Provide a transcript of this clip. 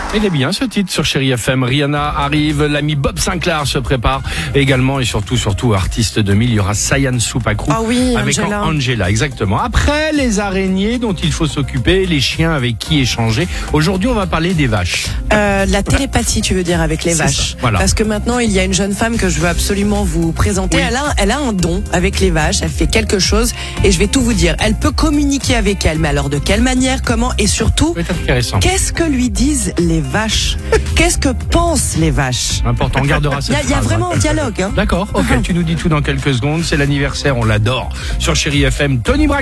Il est bien ce titre sur Chéri FM. Rihanna arrive, l'ami Bob Sinclair se prépare. Également et surtout artiste 2000, il y aura Sayan Soupacrou avec Angela. Exactement. Après les araignées dont il faut s'occuper, les chiens avec qui échanger. Aujourd'hui, on va parler des vaches. La télépathie, tu veux dire, avec les vaches. Voilà. Parce que maintenant, il y a une jeune femme que je veux absolument vous présenter. Oui. Elle a un don avec les vaches. Elle fait quelque chose et je vais tout vous dire. Elle peut communiquer avec elles, mais alors de quelle manière, comment et surtout, qu'est-ce que lui disent les vaches? Qu'est-ce que pensent les vaches? Important, on gardera cette phrase. Il y a vraiment un dialogue. D'accord, ok, tu nous dis tout dans quelques secondes. C'est l'anniversaire, on l'adore. Sur Chéri FM, Tony Braxton.